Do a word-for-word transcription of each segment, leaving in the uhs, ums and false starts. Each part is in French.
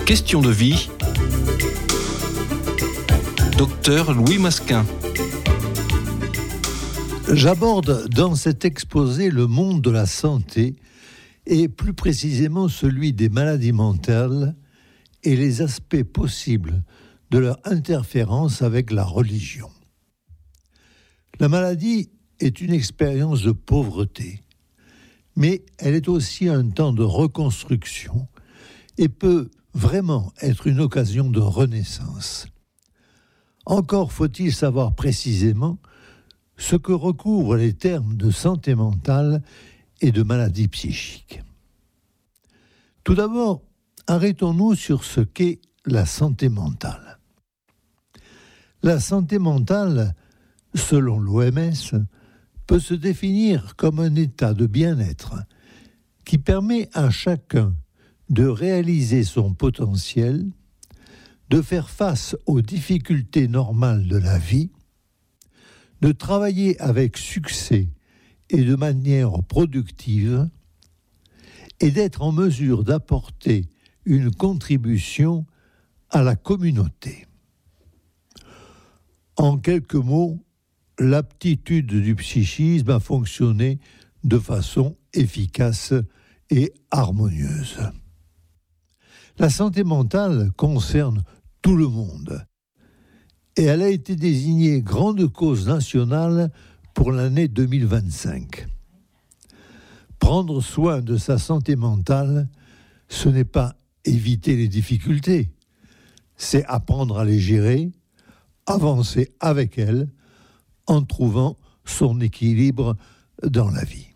Question de vie. Docteur Louis Masquin. J'aborde dans cet exposé le monde de la santé et plus précisément celui des maladies mentales et les aspects possibles de leur interférence avec la religion. La maladie est une expérience de pauvreté, mais elle est aussi un temps de reconstruction et peut vraiment être une occasion de renaissance. Encore faut-il savoir précisément ce que recouvrent les termes de santé mentale et de maladie psychique. Tout d'abord, arrêtons-nous sur ce qu'est la santé mentale. La santé mentale, selon l'O M S, peut se définir comme un état de bien-être qui permet à chacun de réaliser son potentiel, de faire face aux difficultés normales de la vie, de travailler avec succès et de manière productive, et d'être en mesure d'apporter une contribution à la communauté. En quelques mots, l'aptitude du psychisme à fonctionner de façon efficace et harmonieuse. La santé mentale concerne tout le monde et elle a été désignée grande cause nationale pour l'année deux mille vingt-cinq. Prendre soin de sa santé mentale, ce n'est pas éviter les difficultés, c'est apprendre à les gérer, avancer avec elles, en trouvant son équilibre dans la vie.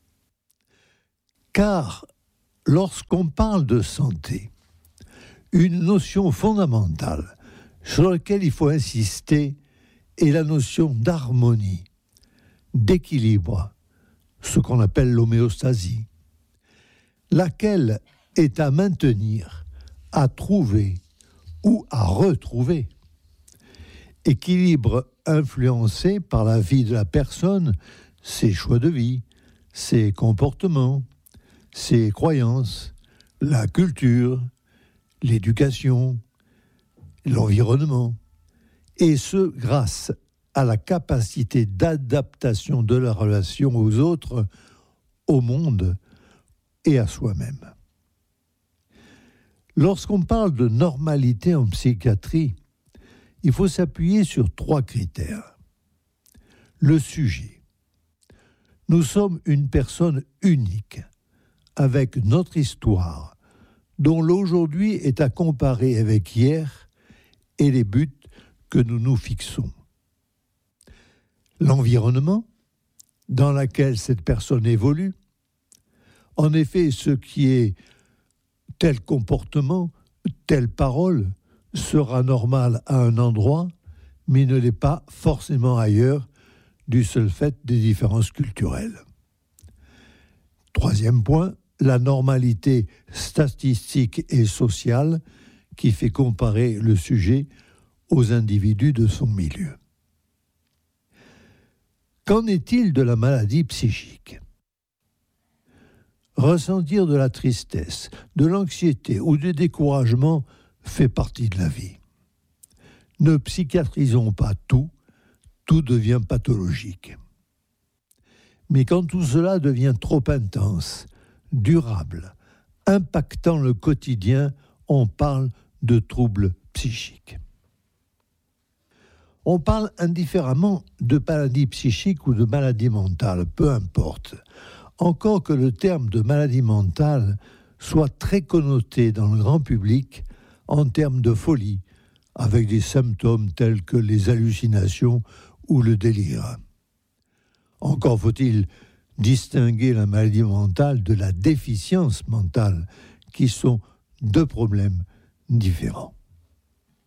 Car lorsqu'on parle de santé, une notion fondamentale sur laquelle il faut insister est la notion d'harmonie, d'équilibre, ce qu'on appelle l'homéostasie, laquelle est à maintenir, à trouver ou à retrouver. Équilibre influencé par la vie de la personne, ses choix de vie, ses comportements, ses croyances, la culture, l'éducation, l'environnement, et ce, grâce à la capacité d'adaptation de la relation aux autres, au monde et à soi-même. Lorsqu'on parle de normalité en psychiatrie, il faut s'appuyer sur trois critères. Le sujet. Nous sommes une personne unique, avec notre histoire, dont l'aujourd'hui est à comparer avec hier et les buts que nous nous fixons. L'environnement dans lequel cette personne évolue. En effet, ce qui est tel comportement, telle parole, sera normal à un endroit, mais ne l'est pas forcément ailleurs, du seul fait des différences culturelles. Troisième point, la normalité statistique et sociale qui fait comparer le sujet aux individus de son milieu. Qu'en est-il de la maladie psychique ? Ressentir de la tristesse, de l'anxiété ou du découragement fait partie de la vie. Ne psychiatrisons pas tout, tout devient pathologique. Mais quand tout cela devient trop intense, durable, impactant le quotidien, on parle de troubles psychiques. On parle indifféremment de maladie psychique ou de maladie mentale, peu importe. Encore que le terme de maladie mentale soit très connoté dans le grand public en termes de folie, avec des symptômes tels que les hallucinations ou le délire. Encore faut-il distinguer la maladie mentale de la déficience mentale, qui sont deux problèmes différents.